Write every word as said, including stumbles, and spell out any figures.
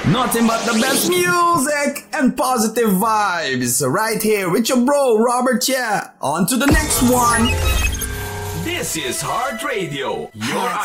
Nothing but the best music and positive vibes right here with your bro Robert Chia. On to the next one. This is Heart Radio, your